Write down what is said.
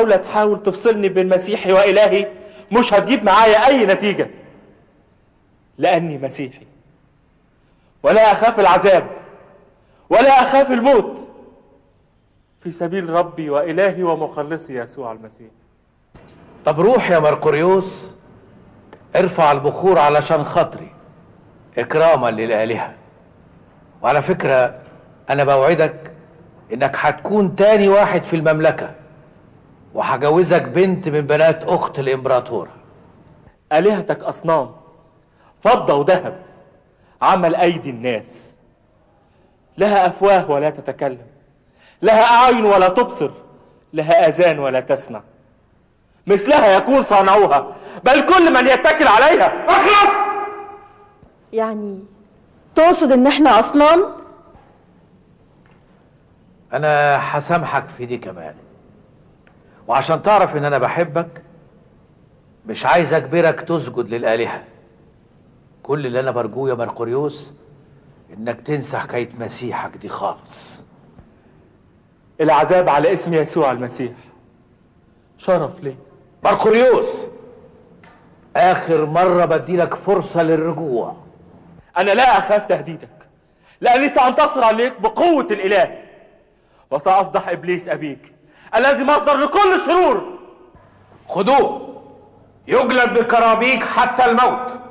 محاولة تحاول تفصلني بين مسيحي وإلهي مش هتجيب معايا أي نتيجة، لأني مسيحي ولا أخاف العذاب ولا أخاف الموت في سبيل ربي وإلهي ومخلصي يسوع المسيح. طب روح يا مرقريوس ارفع البخور علشان خاطري إكراما للآلهة. وعلى فكرة أنا بوعدك إنك هتكون تاني واحد في المملكة، وهجوزك بنت من بنات أخت الإمبراطورة. آلهتك أصنام فضة وذهب، عمل أيدي الناس، لها أفواه ولا تتكلم، لها أعين ولا تبصر، لها آذان ولا تسمع، مثلها يكون صانعوها، بل كل من يتكل عليها. اخلص! يعني تقصد إن إحنا أصنام؟ أنا هسامحك في دي كمان، وعشان تعرف إن أنا بحبك مش عايز أجبرك تسجد للآلهة. كل اللي أنا برجوه يا مرقريوس إنك تنسى حكاية مسيحك دي خالص. العذاب على اسم يسوع المسيح شرف لي. مرقريوس آخر مرة بديلك فرصة للرجوع. أنا لا أخاف تهديدك، لأني سأنتصر عليك بقوة الإله، وسأفضح إبليس أبيك الذي مصدر لكل الشرور. خدوه يجلد بكرابيك حتى الموت.